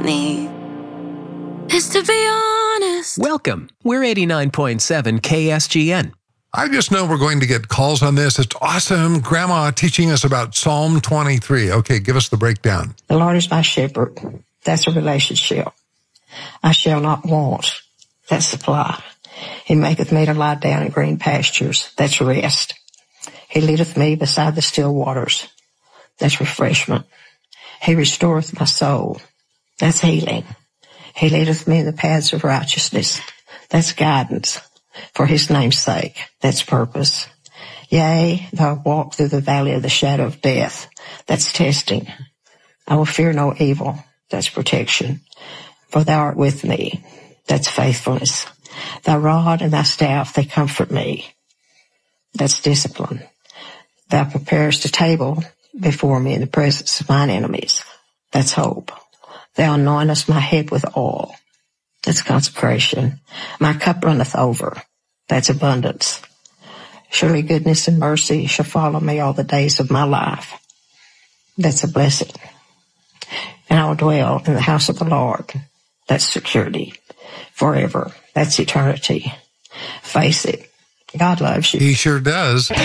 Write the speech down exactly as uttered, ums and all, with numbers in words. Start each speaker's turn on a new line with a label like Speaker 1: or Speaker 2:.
Speaker 1: me is to be honest.
Speaker 2: Welcome. We're eighty-nine point seven K S G N.
Speaker 3: I just know we're going to get calls on this. It's awesome. Grandma teaching us about Psalm twenty-three. Okay, give us the breakdown.
Speaker 4: The Lord is my shepherd. That's a relationship. I shall not want. That's supply. He maketh me to lie down in green pastures. That's rest. He leadeth me beside the still waters. That's refreshment. He restoreth my soul. That's healing. He leadeth me in the paths of righteousness. That's guidance. For his name's sake. That's purpose. Yea, though I walk through the valley of the shadow of death. That's testing. I will fear no evil. That's protection. For thou art with me. That's faithfulness. Thy rod and thy staff, they comfort me. That's discipline. Thou preparest a table before me in the presence of mine enemies. That's hope. Thou anointest my head with oil. That's consecration. My cup runneth over. That's abundance. Surely goodness and mercy shall follow me all the days of my life. That's a blessing. And I will dwell in the house of the Lord. That's security. Forever. That's eternity. Face it. God loves you.
Speaker 3: He sure does.